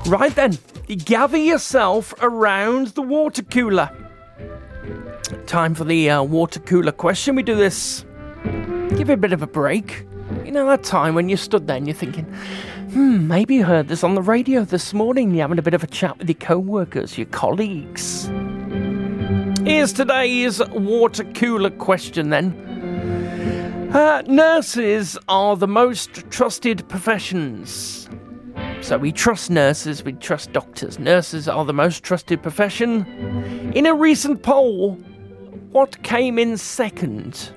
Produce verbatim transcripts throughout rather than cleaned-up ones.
Right then, gather yourself around the water cooler. Time for the uh, water cooler question. We do this, give it a bit of a break. You know that time when you stood there and you're thinking, hmm, maybe you heard this on the radio this morning. You're having a bit of a chat with your co-workers, your colleagues. Here's today's water cooler question then. Uh, nurses are the most trusted professions. So we trust nurses, we trust doctors. Nurses are the most trusted profession. In a recent poll, what came in second?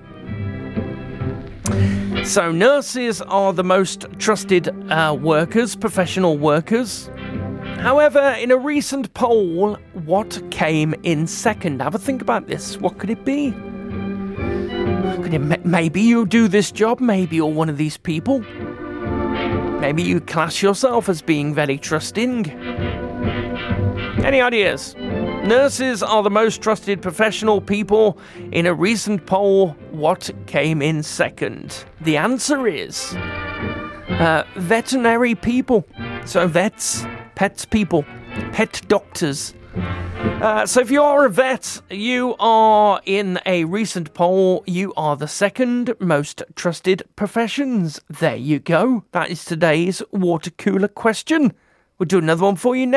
So nurses are the most trusted uh, workers, professional workers. However, in a recent poll, what came in second? Have a think about this. What could it be? Could it, maybe you do this job, maybe you're one of these people. Maybe you class yourself as being very trusting. Any ideas? Nurses are the most trusted professional people. In a recent poll, what came in second? The answer is uh, veterinary people. So vets, pets people, pet doctors. Uh, so if you are a vet, you are in a recent poll, you are the second most trusted professions. There you go. That is today's water cooler question. We'll do another one for you next.